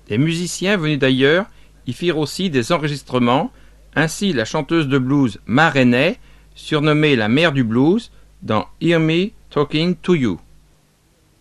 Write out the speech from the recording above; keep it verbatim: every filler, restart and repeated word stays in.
Des musiciens venus d'ailleurs y firent aussi des enregistrements, ainsi la chanteuse de blues Ma Rainey, surnommée la mère du blues, dans Hear Me Talking to You.